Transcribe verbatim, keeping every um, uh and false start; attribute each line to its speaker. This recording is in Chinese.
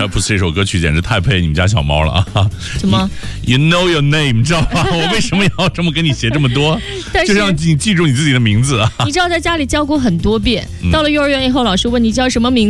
Speaker 1: 这不是这首歌曲简直太配你们家小猫了啊！
Speaker 2: 什么
Speaker 1: ？You know your name， 你知道吗？我为什么要这么给你写这么多？就是让你记住你自己的名字啊！
Speaker 2: 你知道在家里教过很多遍，到了幼儿园以后，老师问你叫什么名字？